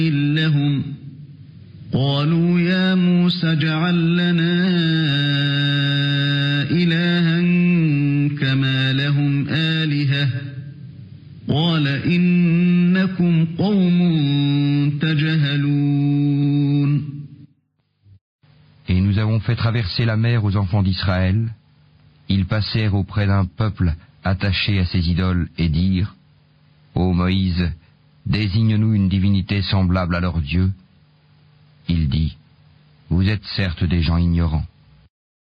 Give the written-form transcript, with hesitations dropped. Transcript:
لهم قالوا يا موسى اجعل لنا إلها كما لهم آلهة قال إنكم قوم تجهلون. Et nous avons fait traverser la mer aux enfants d'Israël. Ils passèrent auprès d'un peuple attaché à ses idoles et dirent : Ô Moïse, désigne-nous une divinité semblable à leur Dieu. Il dit : Vous êtes certes des gens ignorants.